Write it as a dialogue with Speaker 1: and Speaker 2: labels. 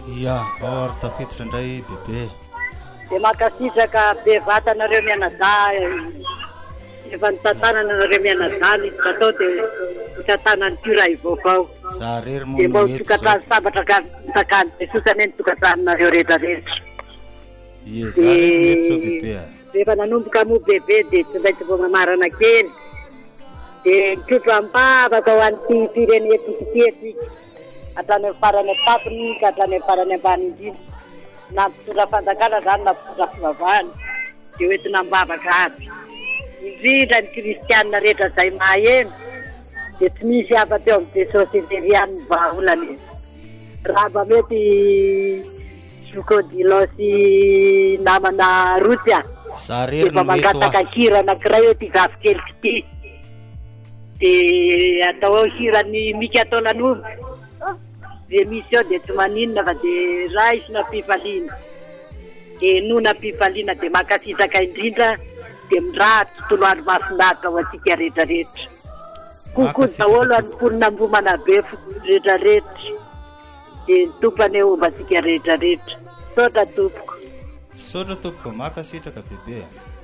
Speaker 1: Ia, ao ary tafiditra indray bebe.
Speaker 2: Dia makasitraka bevata nareo mianadahy efa nitantanana nareo mianadahy ny atao dia hitantanany tira ivaovao.
Speaker 1: Za rery moa
Speaker 2: dia mbao tokatrano sabatra mitakany Jesosy ane ny tokantranonareo rehetrarehetra.
Speaker 1: Ie, za rery mety so bebe.
Speaker 2: Rehefa nanomboka mo bebe dia tsy maintsy vao mamarana kely dia mitotro ampavaka ho an'ity fireny etikitety hatrany amin'ny farany tapony ka hatrany amin'ny farany ambany indrindra. Na mpitondra fanjakana zany na mpitondra fivavahana dia hoentina mbavaka aby. Indrindra ny kristianina rehetra izay maheno dia tsy misy afa-teo amin'ny Jesosy Iverian'ny vahaolany. Raha mba mety sokodilosy namana rotsy dia mba mangataka hira anankiray eo ty gafy keliky ty dia atao ao hirany mika atao lanomby dia misy eo dia tsy maninona fa dia raisina mpifaliana dia nona mpifaliana dia makasisaka indrindra dia mirahatra tontolo andro mahafinaritra ho antsika rehetrarehetra. Kokoa daholo anymponina mbomana be rehetrarehetra dia nitompany omba antsika rehetrarehetra. Sotra tompoko.
Speaker 1: Sotra tompoko, makasitraka bebe.